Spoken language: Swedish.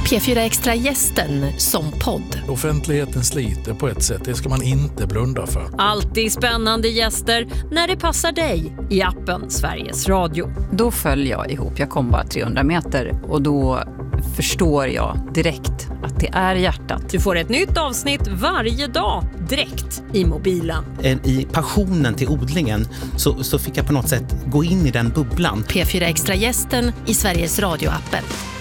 P4 Extra-gästen som podd. Offentligheten sliter på ett sätt, det ska man inte blunda för. Alltid spännande gäster när det passar dig i appen Sveriges Radio. Då följer jag ihop, jag kom bara 300 meter och då förstår jag direkt att det är hjärtat. Du får ett nytt avsnitt varje dag direkt i mobilen. I passionen till odlingen så fick jag på något sätt gå in i den bubblan. P4 Extra-gästen i Sveriges Radio-appen.